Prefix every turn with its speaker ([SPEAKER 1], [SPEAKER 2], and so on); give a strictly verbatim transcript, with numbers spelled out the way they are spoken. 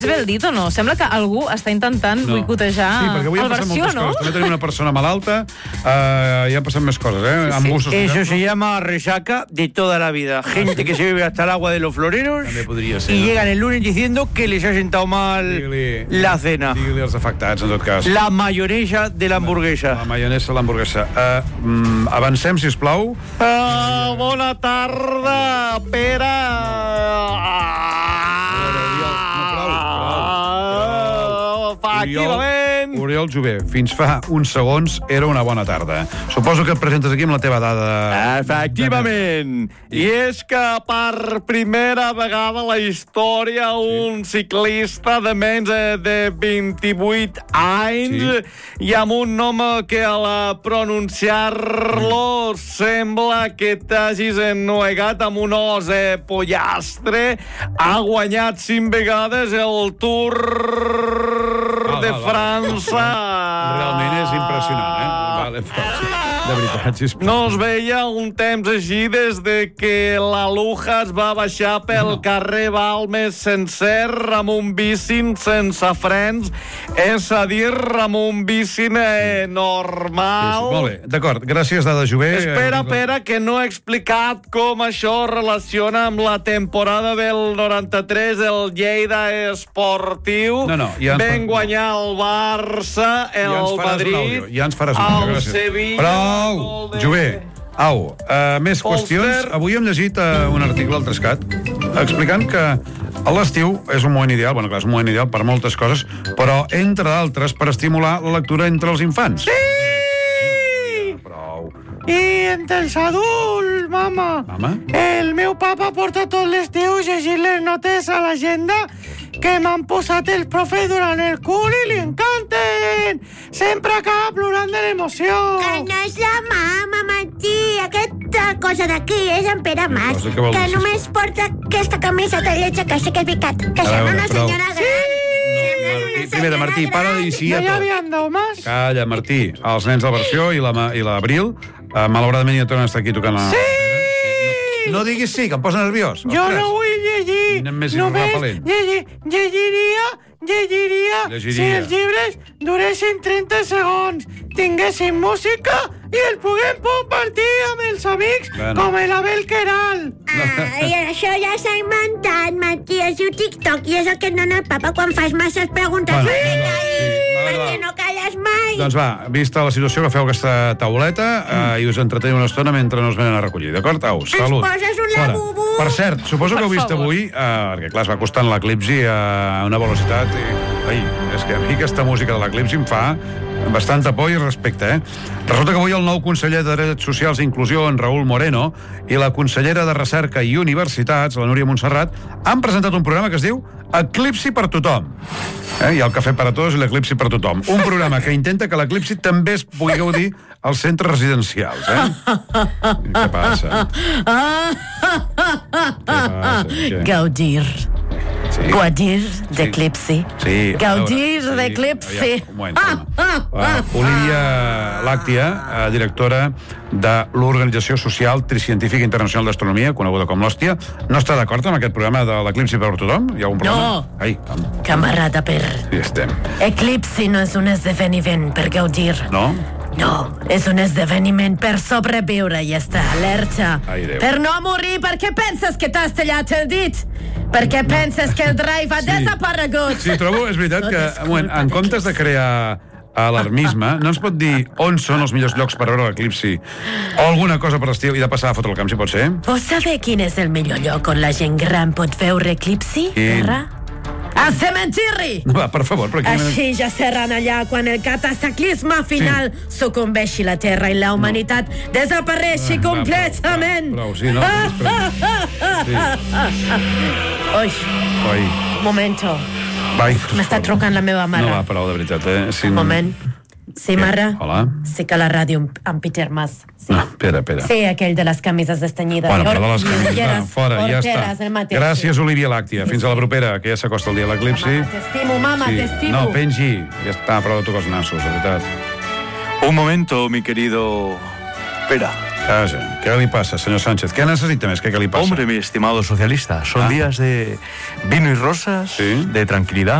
[SPEAKER 1] És bé el dit o no? Sembla que algú està intentant
[SPEAKER 2] No.
[SPEAKER 1] boicotejar
[SPEAKER 2] Sí, perquè avui
[SPEAKER 1] el
[SPEAKER 2] han passat
[SPEAKER 1] versió,
[SPEAKER 2] moltes
[SPEAKER 1] no?
[SPEAKER 2] coses. També tenim una persona malalta, eh, i han passat més coses, eh?
[SPEAKER 1] Sí,
[SPEAKER 2] Amb
[SPEAKER 1] sí.
[SPEAKER 2] gustos.
[SPEAKER 3] Eso se llama resaca de toda la vida. Gente que se bebe hasta el agua de los floreros
[SPEAKER 2] També podria ser,
[SPEAKER 3] y
[SPEAKER 2] no?
[SPEAKER 3] llegan el lunes diciendo que les ha sentado mal
[SPEAKER 2] Digue-li-
[SPEAKER 3] la cena.
[SPEAKER 2] Digue-li als afectats, en tot cas.
[SPEAKER 3] La mayonesa de la hamburguesa.
[SPEAKER 2] La maionesa a l'hamburguesa. Uh, mm, avancem, sisplau.
[SPEAKER 3] Ah, bona tarda, Pere. Efectivament.
[SPEAKER 2] Oriol Jové, fins fa uns segons era una bona tarda. Suposo que et presentes aquí amb la teva dada...
[SPEAKER 3] Efectivament. I és que per primera vegada a la història un ciclista de menys de vint-i-vuit anys i amb un nom que al pronunciar-lo sembla que t'hagis ennuegat amb un os pollastre, ha guanyat cinc vegades el Tour de França.
[SPEAKER 2] Realment és impressionant, eh? Vale, de veritat, sisplau.
[SPEAKER 3] No es veia un temps així des de que la Luja es va baixar pel carrer Balmes sencer amb un bicin sense frens, és a dir, amb un bicin eh, normal.
[SPEAKER 2] Molt bé, d'acord, gràcies, Dada Jové.
[SPEAKER 3] Espera, espera, que no he explicat com això relaciona amb la temporada del noranta-tres, el Lleida Esportiu.
[SPEAKER 2] No, no, ja ens
[SPEAKER 3] Ven
[SPEAKER 2] fa-
[SPEAKER 3] guanyar el Barça, el
[SPEAKER 2] Ja ens faràs un
[SPEAKER 3] Madrid,
[SPEAKER 2] àudio, ja ens faràs un àudio,
[SPEAKER 3] el
[SPEAKER 2] gràcies.
[SPEAKER 3] Sevilla...
[SPEAKER 2] Prou,
[SPEAKER 3] gol de-
[SPEAKER 2] Jové. Au, uh, més
[SPEAKER 3] Polster.
[SPEAKER 2] qüestions. Avui hem llegit uh, un article al Trescat explicant que l'estiu és un moment ideal, bueno, clar, és un moment ideal per moltes coses, però, entre d'altres, per estimular la lectura entre els infants.
[SPEAKER 3] Sí!
[SPEAKER 2] Prou.
[SPEAKER 3] I entre els adults, mama.
[SPEAKER 2] Mama?
[SPEAKER 3] El meu papa porta tot l'estiu llegint les notes a l'agenda que m'han posat el profe durant el cul i li encanten. Sempre acaba plorant de l'emoció.
[SPEAKER 4] Que no és la mama, Martí. Aquesta cosa d'aquí és en Pere Mas,
[SPEAKER 2] cosa que vol
[SPEAKER 4] que
[SPEAKER 2] dir,
[SPEAKER 4] només porta aquesta camisa de lletja que sé que és picat, que
[SPEAKER 2] A
[SPEAKER 4] sembla
[SPEAKER 2] veure,
[SPEAKER 4] una
[SPEAKER 2] prou.
[SPEAKER 4] senyora gran. Sembla una
[SPEAKER 2] Martí,
[SPEAKER 4] senyora
[SPEAKER 2] primera, Martí, para de dir sí a
[SPEAKER 3] No hi
[SPEAKER 2] tot.
[SPEAKER 3] havia homes?
[SPEAKER 2] Calla, Martí. Els nens de la versió i la Ma- i l'Abril, uh, malauradament ja tornen a estar aquí tocant la... Sí! No diguis sí, que em posa nerviós.
[SPEAKER 3] Jo
[SPEAKER 2] Ostres.
[SPEAKER 3] no vull llegir.
[SPEAKER 2] Quina més
[SPEAKER 3] Només
[SPEAKER 2] irrepel·lent.
[SPEAKER 3] llegir, llegiria, llegiria,
[SPEAKER 2] Llegiria.
[SPEAKER 3] si els llibres duressin trenta segons, tinguessin música i el puguem compartir amb els amics
[SPEAKER 2] Bueno.
[SPEAKER 3] com el Abel Queral.
[SPEAKER 4] Ai, això ja s'ha inventat, Martí. Es diu TikTok i és el que et dona el papa quan fas masses preguntes.
[SPEAKER 2] Bueno,
[SPEAKER 4] Per què
[SPEAKER 2] va,
[SPEAKER 4] callis?
[SPEAKER 2] sí, va,
[SPEAKER 4] Per
[SPEAKER 2] va.
[SPEAKER 4] què no calles mai?
[SPEAKER 2] Doncs va, vista la situació, agafeu aquesta tauleta eh, i us entreteniu una estona mentre no us venen a recollir, d'acord? Au, salut.
[SPEAKER 4] poses un
[SPEAKER 2] Fora.
[SPEAKER 4] labubu?
[SPEAKER 2] Per cert, suposo que heu vist
[SPEAKER 1] favor.
[SPEAKER 2] avui, eh, perquè clar, es va costant l'Eclipsi a una velocitat i... Ai, és que a mi aquesta música de l'Eclipsi em fa bastanta por i respecte, eh? Resulta que avui el nou conseller de Drets Socials i Inclusió, en Raül Moreno, i la consellera de Recerca i Universitats, la Núria Montserrat, han presentat un programa que es diu Eclipsi per tothom. Eh? Hi ha el Cafè per a tots i l'Eclipsi per tothom. Un programa que intenta que l'Eclipsi també es pugui gaudir als centres residencials, eh? Què passa? Què passa? Què?
[SPEAKER 1] Gaudir.
[SPEAKER 2] Sí.
[SPEAKER 1] Gaudir d'eclipsi.
[SPEAKER 2] Sí, a
[SPEAKER 1] Gaudir
[SPEAKER 2] veure, sí,
[SPEAKER 1] d'eclipsi.
[SPEAKER 2] aviam, un moment, calma. Uh, Olivia Làctia, uh, directora de l'Organització Social Tricientífica Internacional d'Astronomia, coneguda com l'Hòstia, no està d'acord amb aquest programa de l'Eclipsi per tothom? Hi ha un programa?
[SPEAKER 1] No.
[SPEAKER 2] Ai, com...
[SPEAKER 1] Camarada Per,
[SPEAKER 2] Ja estem.
[SPEAKER 1] eclipsi no és un esdeveniment per gaudir.
[SPEAKER 2] No?
[SPEAKER 1] No, és un esdeveniment per sobreviure i estar alerta.
[SPEAKER 2] Ai, Déu.
[SPEAKER 1] Per no morir, per què penses que t'has tallat el dit? Per què penses que el drive ha
[SPEAKER 2] Sí.
[SPEAKER 1] desaparegut?
[SPEAKER 2] Sí, trobo, és veritat, que un moment, en comptes de crear alarmisme, no ens pot dir on són els millors llocs per veure l'eclipsi o alguna cosa per l'estil i de passar a fotre el camp, si pot ser?
[SPEAKER 1] Vols saber quin és el millor lloc on la gent gran pot veure eclipsi,
[SPEAKER 2] Quin?
[SPEAKER 1] Terra? Al cementiri!
[SPEAKER 2] Va, per favor, però aquí...
[SPEAKER 1] Així ja seran allà quan el cataclisme final sí. sucumbeixi la Terra i la humanitat no. desapareixi
[SPEAKER 2] Ah, va,
[SPEAKER 1] completament.
[SPEAKER 2] prou, prou, sí, no? Sí.
[SPEAKER 1] Ui,
[SPEAKER 2] Oi,
[SPEAKER 1] momento.
[SPEAKER 2] vai.
[SPEAKER 1] M'està trucant la meva mare.
[SPEAKER 2] No va, prou, de veritat, eh? Si...
[SPEAKER 1] Un moment. Sí, mare?
[SPEAKER 2] Hola?
[SPEAKER 1] Sí que la ràdio amb, amb Peter Mas. Sí.
[SPEAKER 2] No, espera, espera.
[SPEAKER 1] Sí, aquell de les camises destenyides.
[SPEAKER 2] Bueno, però de les
[SPEAKER 1] I
[SPEAKER 2] camises, va,
[SPEAKER 1] ulleres,
[SPEAKER 2] fora, ja
[SPEAKER 1] horteres,
[SPEAKER 2] està.
[SPEAKER 1] el mateix.
[SPEAKER 2] Gràcies, Olivia Làctia. Fins a la propera, que ja s'acosta el dia de l'eclipsi.
[SPEAKER 1] Mama, t'estimo, mama, t'estimo.
[SPEAKER 2] No, pengi. Ja està, prou de tocar els nassos, de veritat.
[SPEAKER 5] Un momento, mi querido Pera.
[SPEAKER 2] Casa, què li passa, senyor Sánchez? Què necessita més que què li passa?
[SPEAKER 5] Hombre, mi estimado socialista, son
[SPEAKER 2] Ah.
[SPEAKER 5] días de vino y rosas,
[SPEAKER 2] Sí.
[SPEAKER 5] de tranquilidad.